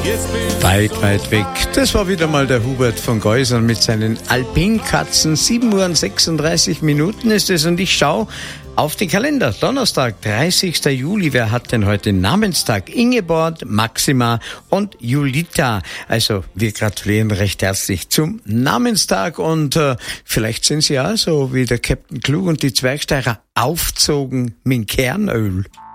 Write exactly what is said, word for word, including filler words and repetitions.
Weit, weit weg. Das war wieder mal der Hubert von Geusern mit seinen Alpinkatzen. sieben Uhr und sechsunddreißig Minuten ist es und ich schaue auf den Kalender. Donnerstag, dreißigster Juli. Wer hat denn heute Namenstag? Ingeborg, Maxima und Julita. Also wir gratulieren recht herzlich zum Namenstag und äh, vielleicht sind sie ja so wie der Captain Klug und die Zwergsteirer aufzogen mit Kernöl.